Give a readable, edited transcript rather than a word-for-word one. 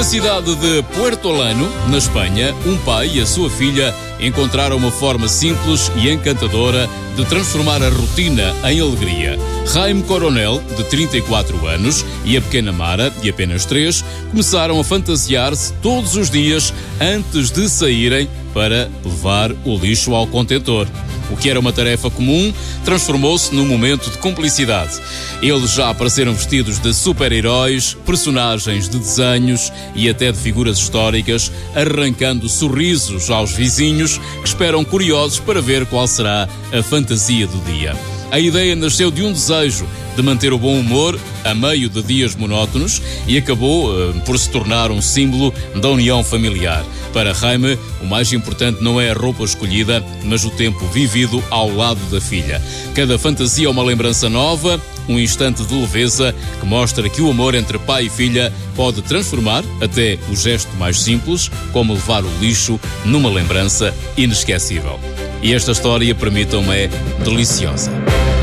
Na cidade de Puertolano, na Espanha, um pai e a sua filha encontraram uma forma simples e encantadora de transformar a rotina em alegria. Jaime Coronel, de 34 anos, e a pequena Mara, de apenas 3, começaram a fantasiar-se todos os dias antes de saírem para levar o lixo ao contentor. O que era uma tarefa comum transformou-se num momento de cumplicidade. Eles já apareceram vestidos de super-heróis, personagens de desenhos e até de figuras históricas, arrancando sorrisos aos vizinhos que esperam curiosos para ver qual será a fantasia do dia. A ideia nasceu de um desejo de manter o bom humor a meio de dias monótonos e acabou por se tornar um símbolo da união familiar. Para Jaime, o mais importante não é a roupa escolhida, mas o tempo vivido ao lado da filha. Cada fantasia é uma lembrança nova, um instante de leveza que mostra que o amor entre pai e filha pode transformar até o gesto mais simples, como levar o lixo, numa lembrança inesquecível. E esta história, permitam-me, é deliciosa.